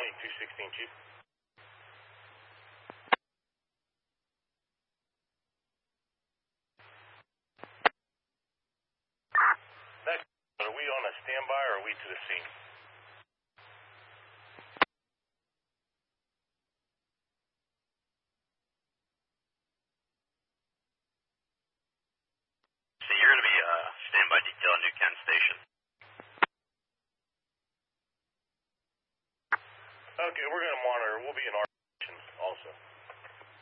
216, Chief. Next, are we on a standby or are we to the scene? So you're going to be standby detail in New County.